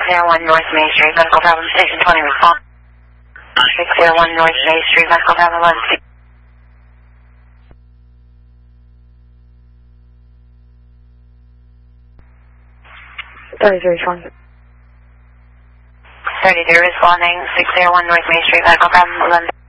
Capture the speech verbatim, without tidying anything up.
oh one North Main Street, medical problem, station twenty, respond. six oh one North Main Street, medical problem, one. thirty-three, respond. thirty-three, responding, six oh one North Main Street, medical problem, eleven.